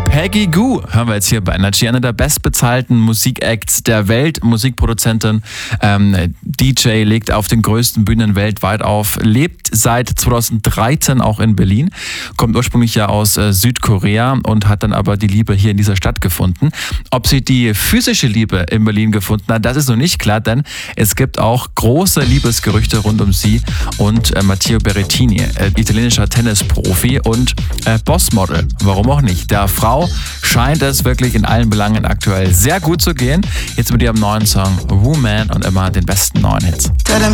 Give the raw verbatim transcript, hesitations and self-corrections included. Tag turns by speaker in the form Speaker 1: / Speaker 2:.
Speaker 1: Peggy Gou hören wir jetzt hier bei Energy, einer der bestbezahlten Musikacts der Welt, Musikproduzentin, ähm, D J, legt auf den größten Bühnen weltweit auf, lebt seit zweitausenddreizehn auch in Berlin, kommt ursprünglich ja aus äh, Südkorea und hat dann aber die Liebe hier in dieser Stadt gefunden. Ob sie die physische Liebe in Berlin gefunden hat, das ist noch nicht klar, denn es gibt auch große Liebesgerüchte rund um sie und äh, Matteo Berrettini, äh, italienischer Tennisprofi und äh, Bossmodel. Warum auch nicht? Der Frau scheint es wirklich in allen Belangen aktuell sehr gut zu gehen. Jetzt mit ihrem neuen Song Woman und immer den besten neuen Hits.